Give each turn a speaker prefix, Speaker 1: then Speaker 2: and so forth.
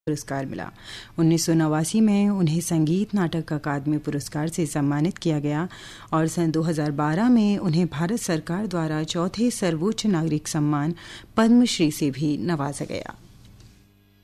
Speaker 1: पुरस्कार मिला। 1989 में उन्हें संगीत नाटक अकादमी पुरस्कार से सम्मानित किया गया और सन 2012 में उन्हें भारत सरकार द्वारा चौथे सर्वोच्च नागरिक सम्मान पद्मश्री से भी नवाजा गया।